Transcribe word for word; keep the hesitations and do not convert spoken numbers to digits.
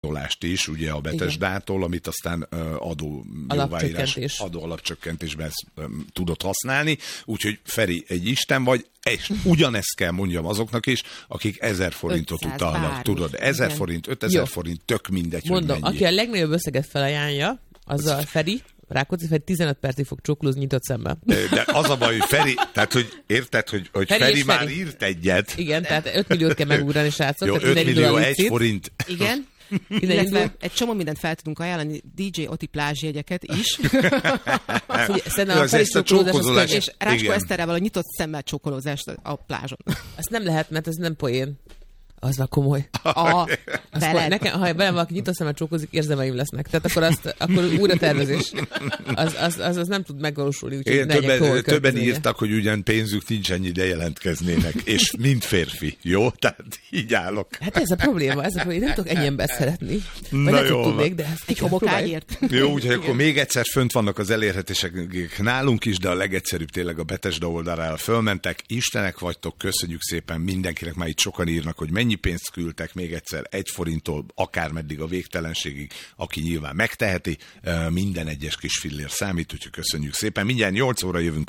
megspórolást is, ugye a Betesdától, amit aztán adó jóváírás, adó alapcsökkentésben tudott használni. Úgyhogy Feri, egy isten vagy, és ugyanezt kell mondjam azoknak is, akik ezer forintot utalnak. Tudod, ezer igen. forint, ötezer forint, tök mindegy, mondom, aki a legnagyobb összeget felajánlja, az a Feri, Rákóczi Feri tizenöt percig fog csókolózni nyitott szemmel. De az a baj, hogy Feri, tehát hogy érted, hogy, hogy Feri, Feri már Feri. írt egyet. Igen, tehát öt milliót kell megugrani, srácok. Jó, öt millió egy forint. Igen. Illetve egy csomó mindent fel tudunk ajánlani, dé dzsé Oti plázsjegyeket is. Szerintem a Feri csókolózás, és Rácskó Eszterrel a nyitott szemmel csókolózást a plázson. Ezt nem lehet, mert ez nem poén. Az már komoly. A veled. Nekem, ha velem valaki nyitott szemmel csókozik, érzelmeim lesznek. Tehát akkor, azt, akkor újra tervezés. Az, az, az, az nem tud megvalósulni. Úgy, igen, többen, többen írtak, hogy ugyan pénzük nincs ennyi, de jelentkeznének. És mind férfi. Jó? Tehát így állok. Hát ez a probléma. Ez a probléma. Nem tudok ennyi embert szeretni. Vagy Na nem jó, tudnék, de egy homokáért. Jó, úgyhogy akkor még egyszer fönt vannak az elérhetések nálunk is, de a legegyszerűbb tényleg a Betesda oldalára fölmentek. Istenek vagytok, köszönjük szépen mindenkinek, már itt sokan írnak, hogy mennyi pénzt küldtek, még egyszer egy forinttól akármeddig a végtelenségig, aki nyilván megteheti, minden egyes kis fillér számít, úgyhogy köszönjük szépen. Mindjárt nyolc óra jövünk